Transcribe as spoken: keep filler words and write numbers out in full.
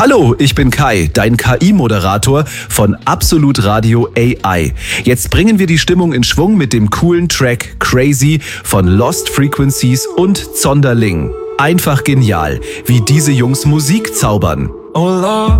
Hallo, ich bin Kai, dein K I-Moderator von Absolut Radio A I. Jetzt bringen wir die Stimmung in Schwung mit dem coolen Track Crazy von Lost Frequencies und Zonderling. Einfach genial, wie diese Jungs Musik zaubern. Oh Lord,